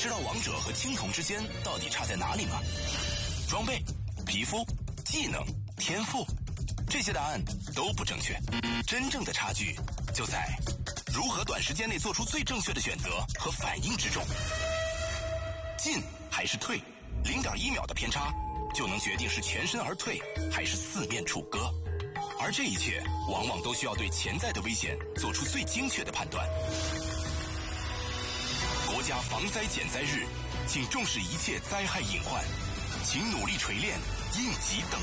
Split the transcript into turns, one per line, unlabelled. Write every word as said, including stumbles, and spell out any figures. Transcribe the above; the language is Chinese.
知道王者和青铜之间到底差在哪里吗？装备、皮肤、技能、天赋，这些答案都不正确。真正的差距就在如何短时间内做出最正确的选择和反应之中。进还是退，零点一秒的偏差就能决定是全身而退还是四面楚歌。而这一切往往都需要对潜在的危险做出最精确的判断。国家防灾减灾日，请重视一切灾害隐患，请努力锤炼应急等